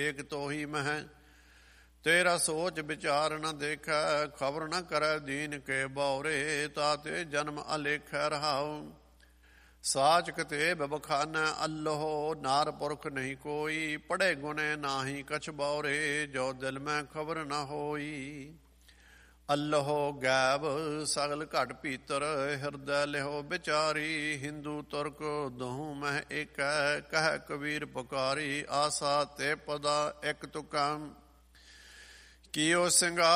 ਏਕ ਤੋਹੀ ਮਹਿ। ਤੇਰਾ ਸੋਚ ਵਿਚਾਰ ਨ ਦੇਖੈ, ਖਬਰ ਨ ਕਰੈ ਦੀਨ ਕੇ ਬੌਰੇ। ਤਾਤੇ ਜਨਮ ਅਲੇਖੈ ਰਹਾਉ, ਸਾਚ ਕਿਤੇਬ ਬਖਾਨੈ ਅੱਲਹੁ। ਨਾਰ ਪੁਰਖ ਨਹੀਂ ਕੋਈ, ਪੜ੍ਹੇ ਗੁਣੇ ਨਾਹੀ ਕਛ ਬੌਰੇ। ਜੋ ਦਿਲ ਮੈਂ ਖਬਰ ਨ ਹੋਈ, ਅੱਲਹੁ ਗੈਬ ਸਗਲ ਘਟ ਭੀਤਰ। ਹਿਰਦੈ ਲਿਹੋ ਵਿਚਾਰੀ, ਹਿੰਦੂ ਤੁਰਕ ਦੋਹੂੰ ਮਹਿ ਏਕੈ। ਕਹਿ ਕਬੀਰ ਪੁਕਾਰੀ, ਆਸਾ ਤੇ ਪਦਾ ਇਕ ਤੁਕੰ। ਕੀਓ ਸਿੰਘਾ